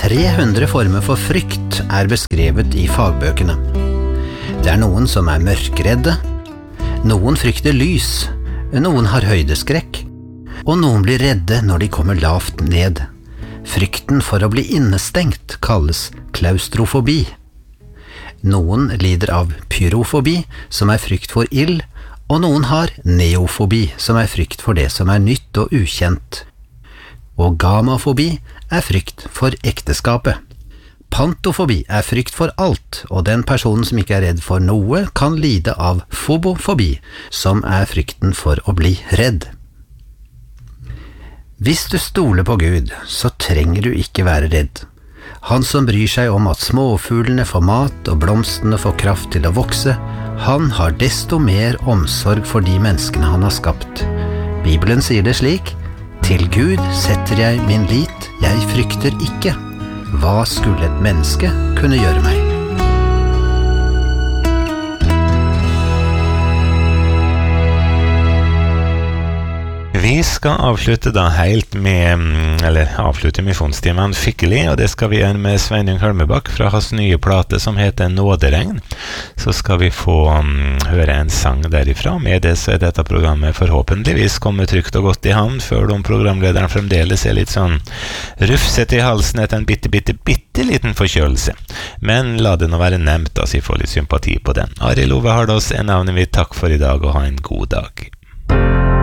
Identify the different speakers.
Speaker 1: 300 former for frykt beskrevet i fagbøkene. Det noen som mørkredde, noen frykter lys, noen har høydeskrekk, og noen blir redde når de kommer lavt ned. Frykten for å bli innestengt kalles klaustrofobi. Noen lider av pyrofobi, som frykt for ild, og noen har neofobi, som frykt for det som nytt og ukjent. Og gamofobi frykt for ekteskapet. Pantofobi frykt for alt, og den personen som ikke redd for noe kan lide av fobofobi, som frykten for å bli redd. Hvis du stoler på Gud, så trenger du ikke være redd. Han som bryr seg om at småfuglene får mat og blomstene får kraft til å vokse, han har desto mer omsorg for de menneskene han har skapt. Bibelen sier det slik: «Til Gud setter jeg min lit, jeg frykter ikke. Hva skulle et menneske kunne gjøre meg?»
Speaker 2: Vi skal avslutte da helt med, avslutte misjonstimen skikkelig, og det skal vi gjøre med Sveinung Hølmebakk fra hans nye plate som heter Nåderegn. Så skal vi få høre en sang derifra. Med det så dette programmet forhåpentligvis kommet trygt og godt i havn, før de programlederen fremdeles litt sånn rufsete i halsen etter en bitte liten forkjølelse. Men la det nå være nevnt, da, så vi får litt sympati på den. Arild Ove Hardås navnet mitt. Takk for i dag, og ha en god dag.